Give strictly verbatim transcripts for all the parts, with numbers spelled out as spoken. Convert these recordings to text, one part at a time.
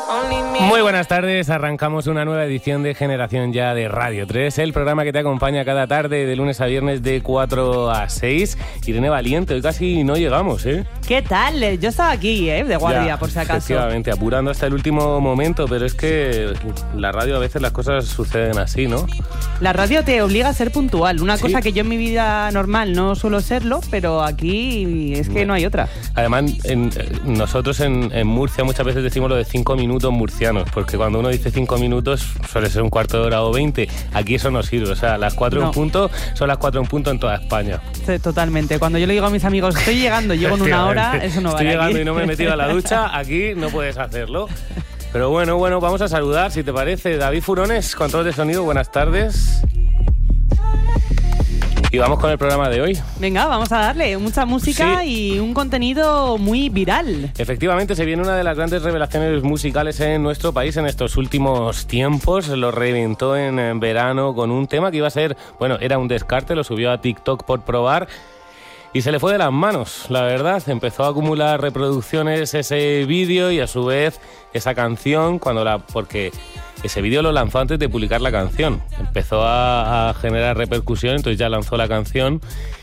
Muy buenas tardes, arrancamos una nueva edición de Generación Ya de Radio tres, el programa que te acompaña cada tarde de lunes a viernes de cuatro a seis. Irene Valiente, hoy casi no llegamos, ¿eh? ¿Qué tal? Yo estaba aquí, ¿eh? De guardia, ya, por si acaso. Efectivamente, apurando hasta el último momento, pero es que la radio a veces las cosas suceden así, ¿no? La radio te obliga a ser puntual, una sí. cosa que yo en mi vida normal no suelo serlo, pero aquí es que no, no hay otra. Además, en, nosotros en, en Murcia muchas veces decimos lo de cinco minutos murcianos, porque cuando uno dice cinco minutos suele ser un cuarto de hora o veinte. Aquí eso no sirve, o sea, las cuatro no. en punto son las cuatro en punto en toda España. Sí, totalmente. Cuando yo le digo a mis amigos, estoy llegando, llego en una hora, eso no vale. Estoy llegando aquí. Y no me he metido a la ducha, aquí no puedes hacerlo. Pero bueno, bueno, vamos a saludar, si te parece. David Furones, control de sonido, buenas tardes. Y vamos con el programa de hoy. Venga, vamos a darle mucha música sí. y un contenido muy viral. Efectivamente, se viene una de las grandes revelaciones musicales en nuestro país en estos últimos tiempos. Lo reventó en, en verano con un tema que iba a ser, bueno, era un descarte, lo subió a TikTok por probar y se le fue de las manos, la verdad. Empezó a acumular reproducciones ese vídeo y a su vez esa canción, cuando la porque ese vídeo lo lanzó antes de publicar la canción. Empezó a, a generar repercusión, entonces ya lanzó la canción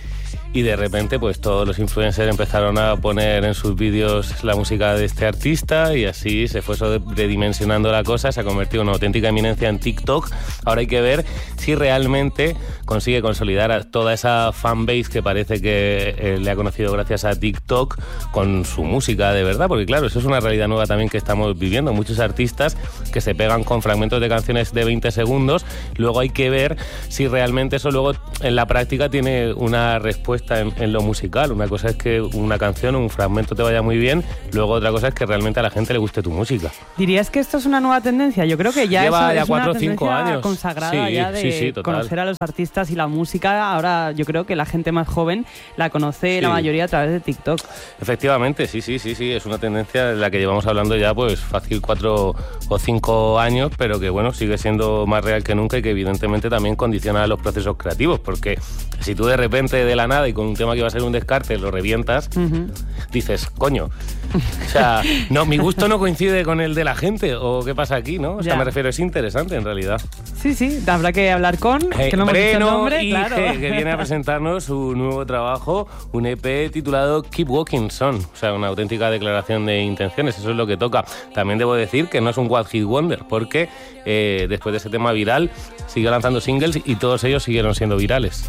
y de repente pues todos los influencers empezaron a poner en sus vídeos la música de este artista y así se fue redimensionando la cosa, se ha convertido en una auténtica eminencia en TikTok. Ahora hay que ver si realmente consigue consolidar a toda esa fanbase que parece que eh, le ha conocido gracias a TikTok con su música de verdad, porque claro, eso es una realidad nueva también que estamos viviendo. Muchos artistas que se pegan con fragmentos de canciones de veinte segundos, luego hay que ver si realmente eso luego en la práctica tiene una respuesta En, en lo musical. Una cosa es que una canción o un fragmento te vaya muy bien, luego otra cosa es que realmente a la gente le guste tu música. ¿Dirías que esto es una nueva tendencia? Yo creo que ya lleva es, ya es cuatro una o cinco años consagrada sí, ya de sí, sí, conocer a los artistas y la música. Ahora yo creo que la gente más joven la conoce sí. la mayoría a través de TikTok. Efectivamente, sí, sí, sí, sí, es una tendencia de la que llevamos hablando ya pues fácil cuatro o cinco años, pero que bueno, sigue siendo más real que nunca y que evidentemente también condiciona los procesos creativos, porque si tú de repente de la nada y con un tema que va a ser un descarte lo revientas, uh-huh. dices, coño, o sea, no, mi gusto no coincide con el de la gente, o qué pasa aquí, ¿no? O sea, ya. me refiero, es interesante en realidad. Sí, sí, habrá que hablar con, eh, que no hemos dicho el nombre, y claro. que, que viene a presentarnos su nuevo trabajo, un E P titulado Keep Walking Son, o sea, una auténtica declaración de intenciones, eso es lo que toca. También debo decir que no es un One Hit Wonder, porque eh, después de ese tema viral, siguió lanzando singles y todos ellos siguieron siendo virales.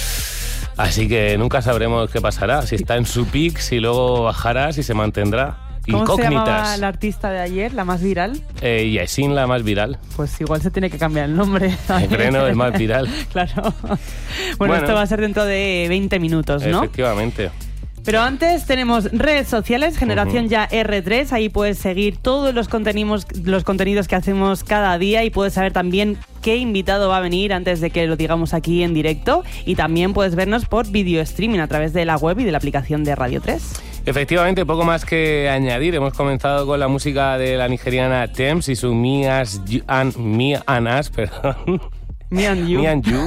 Así que nunca sabremos qué pasará, si está en su peak, si luego bajará, si se mantendrá. ¿Cómo Incógnitas. se llamaba la artista de ayer, la más viral? Eh, Yasin, la más viral. Pues igual se tiene que cambiar el nombre. Freno, el más viral. Claro. Bueno, bueno, esto va a ser dentro de veinte minutos, ¿no? Efectivamente. Pero antes tenemos redes sociales, Generación uh-huh. Ya erre tres, ahí puedes seguir todos los contenidos, los contenidos que hacemos cada día y puedes saber también qué invitado va a venir antes de que lo digamos aquí en directo, y también puedes vernos por video streaming a través de la web y de la aplicación de Radio tres. Efectivamente, poco más que añadir. Hemos comenzado con la música de la nigeriana Tems y su Me, as, you, and, me and Us, perdón. Me and You. Me and You.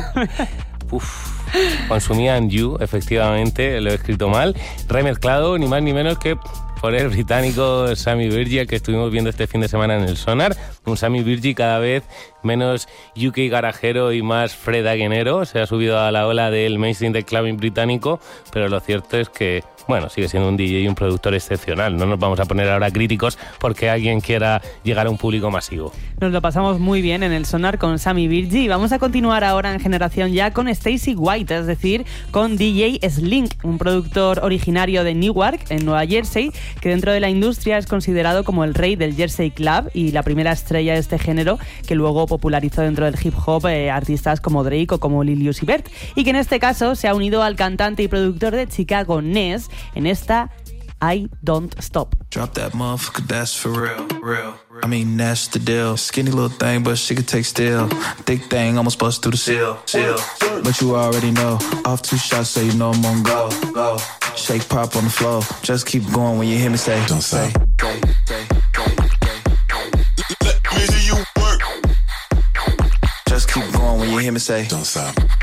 Uf. Con su Me and You, efectivamente, lo he escrito mal. Remezclado, ni más ni menos que por el británico Sammy Virji, que estuvimos viendo este fin de semana en el Sonar. Un Sammy Virji cada vez menos U K garajero y más Fred Aguenero. Se ha subido a la ola del mainstream del clubbing británico, pero lo cierto es que, bueno, sigue siendo un D J y un productor excepcional. No nos vamos a poner ahora críticos porque alguien quiera llegar a un público masivo. Nos lo pasamos muy bien en el Sonar con Sammy Virji y vamos a continuar ahora en Generación Ya con Stacey White, es decir, con D J Slink, un productor originario de Newark, en Nueva Jersey, que dentro de la industria es considerado como el rey del Jersey Club y la primera estrella de este género, que luego popularizó dentro del hip hop eh, artistas como Drake o como Lil Uzi Vert, y que en este caso se ha unido al cantante y productor de Chicago, Ness, en esta I Don't Stop. Drop that motherfucker, that's for real, real. I mean, that's the deal. Skinny little thing, but she could take still. Thick thing, almost bust through the seal, seal. But you already know, off two shots, so you know I'm on go, go. Shake, pop on the floor, just keep going when you hear me say, don't say. Let me see you work. Just keep going when you hear me say, don't stop.